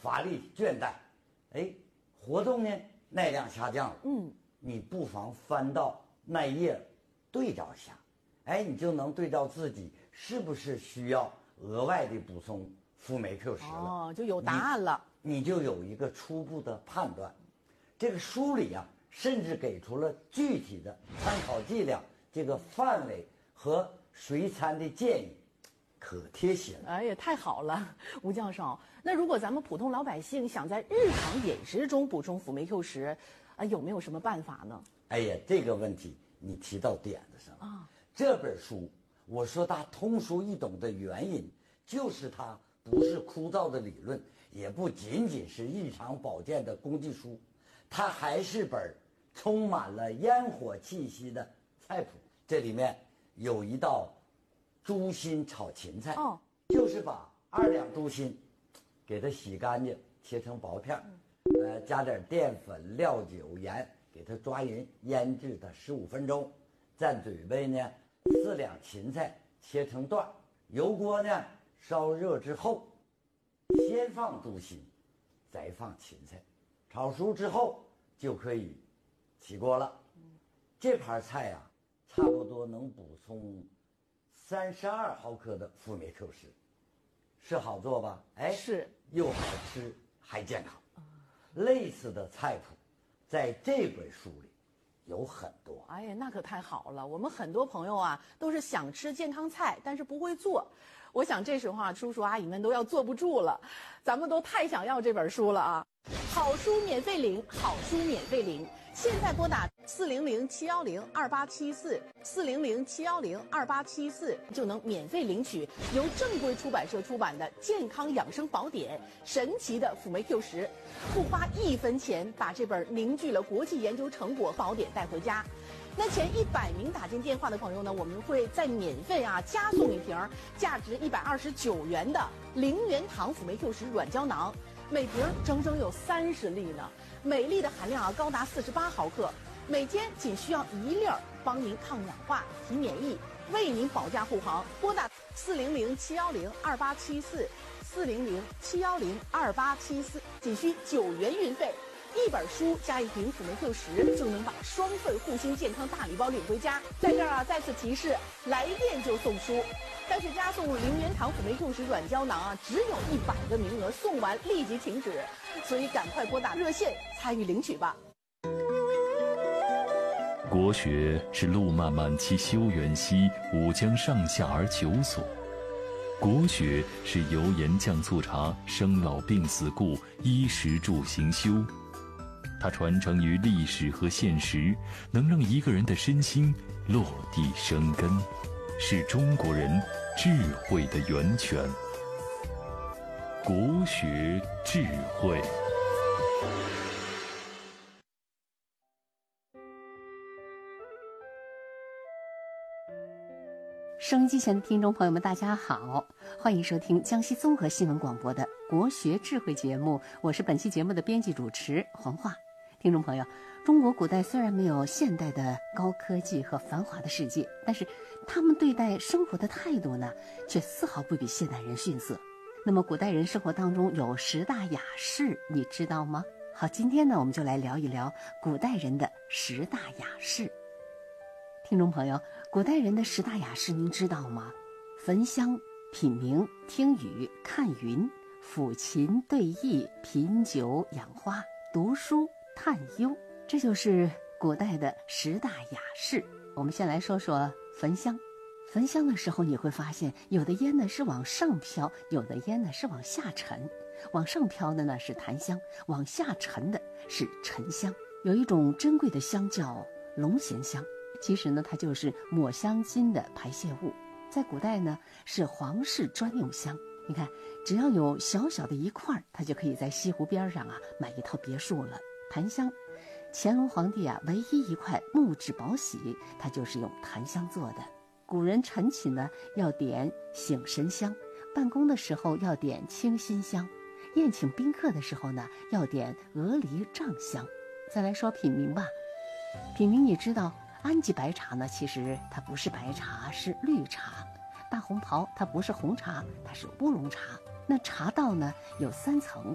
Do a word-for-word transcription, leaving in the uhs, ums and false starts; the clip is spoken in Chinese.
乏力倦怠，哎，活动呢耐量下降了，嗯，你不妨翻到那页对照一下，哎，你就能对照自己是不是需要额外的补充辅酶 Q 十了， 哦，就有答案了， 你，你就有一个初步的判断。这个书里啊，甚至给出了具体的参考剂量、这个范围和随餐的建议，可贴心了。 哎呀，太好了，吴教授。那如果咱们普通老百姓想在日常饮食中补充辅酶 Q 十，啊，有没有什么办法呢？ 哎呀，这个问题你提到点子上了啊！这本书我说它通俗易懂的原因，就是它不是枯燥的理论，也不仅仅是日常保健的工具书。它还是本充满了烟火气息的菜谱。这里面有一道猪心炒芹菜，哦，就是把二两猪心给它洗干净，切成薄片，呃，加点淀粉、料酒、盐，给它抓匀，腌制它十五分钟。再准备呢四两芹菜，切成段，油锅呢烧热之后，先放猪心，再放芹菜。炒熟之后就可以起锅了。这盘菜啊，差不多能补充三十二毫克的辅酶 Q 十，是好做吧？哎， 是， 又好吃还健康。类似的菜谱，在这本书里有很多。 哎呀，那可太好了！我们很多朋友啊，都是想吃健康菜，但是不会做。我想这时候啊，叔叔阿姨们都要坐不住了，咱们都太想要这本书了啊！好书免费领，好书免费领。现在拨打四零零七幺零二八七四四零零七幺零二八七四，就能免费领取由正规出版社出版的《健康养生宝典》神奇的辅酶 Q 十，不花一分钱，把这本凝聚了国际研究成果宝典带回家。那前一百名打进电话的朋友呢，我们会再免费啊加送一瓶价值一百二十九元的零元堂辅酶 Q 十软胶囊。每瓶整整有三十粒呢，每粒的含量啊高达四十八毫克，每天仅需要一粒儿，帮您抗氧化、提免疫，为您保驾护航。拨打四零零七幺零二八七四四零零七幺零二八七四，仅需九元运费。一本书加一瓶辅酶 Q 十，就能把双份护心健康大礼包领回家。在这儿啊，再次提示，来电就送书。但是加送零元堂辅酶 Q 十软胶囊啊，只有一百个名额，送完立即停止，所以赶快拨打热线参与领取吧。 国学是路漫漫其修远兮，吾将上下而求索。国学是油盐酱醋茶、生老病死故、衣食住行修。它传承于历史和现实，能让一个人的身心落地生根，是中国人智慧的源泉。国学智慧。 收音机前的听众朋友们，大家好，欢迎收听江西综合新闻广播的国学智慧节目，我是本期节目的编辑主持黄华。听众朋友，中国古代虽然没有现代的高科技和繁华的世界，但是他们对待生活的态度呢，却丝毫不比现代人逊色。那么古代人生活当中有十大雅士，你知道吗？好，今天呢，我们就来聊一聊古代人的十大雅士。听众朋友，古代人的十大雅士您知道吗？焚香、品茗、听雨、看云、抚琴、对弈、品酒、养花、读书、探幽，这就是古代的十大雅士。我们先来说说焚香。焚香的时候你会发现，有的烟呢是往上飘，有的烟呢是往下沉。往上飘的呢是檀香，往下沉的是沉香。有一种珍贵的香叫龙涎香，其实呢它就是抹香鲸的排泄物，在古代呢是皇室专用香。你看，只要有小小的一块，它就可以在西湖边上啊买一套别墅了。檀香，乾隆皇帝啊唯一一块木质宝玺，它就是用檀香做的。古人晨起呢要点醒神香，办公的时候要点清心香，宴请宾客的时候呢要点鹅梨帐香。再来说品茗吧，品茗你知道安吉白茶呢其实它不是白茶，是绿茶。大红袍它不是红茶，它是乌龙茶。那茶道呢有三层，